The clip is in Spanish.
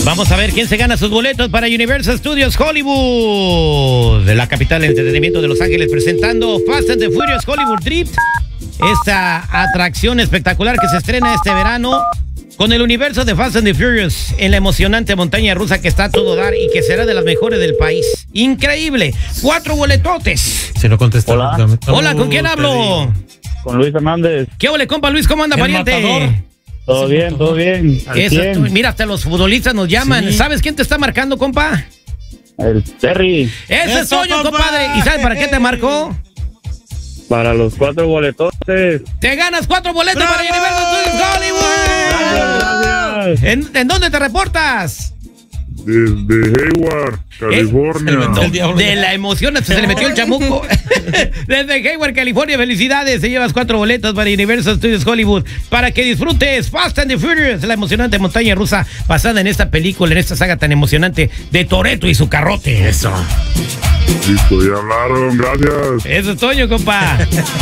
Vamos a ver quién se gana sus boletos para Universal Studios Hollywood, de la capital del entretenimiento de Los Ángeles, presentando Fast and the Furious Hollywood Drift, esta atracción espectacular que se estrena este verano con el universo de Fast and the Furious en la emocionante montaña rusa que está a todo dar y que será de las mejores del país. Increíble. 4 boletotes. Si no contesta. Hola. Hola, ¿con quién hablo? Con Luis Hernández. ¿Qué ole, compa Luis? ¿Cómo anda, pariente? Matador. Todo bien, todo bien. Eso, mira, hasta los futbolistas nos llaman. Sí. ¿Sabes quién te está marcando, compa? El Terry. Ese es Eso, Toño, compa. compadre. ¿Y sabes para qué te marcó? Para los 4 boletotes. Te ganas 4 boletos ¡Bravo! para Universal Studios Hollywood. Gracias. ¿En dónde te reportas? Desde Hayward, California. El diablo. De la emoción hasta se le metió el chamuco. Desde Hayward, California, felicidades. Te llevas 4 boletos para Universal Studios Hollywood para que disfrutes Fast and the Furious, la emocionante montaña rusa basada en esta película, en esta saga tan emocionante de Toretto y su carrote. Eso. Listo, ya hablaron, gracias. Eso es Toño, compa.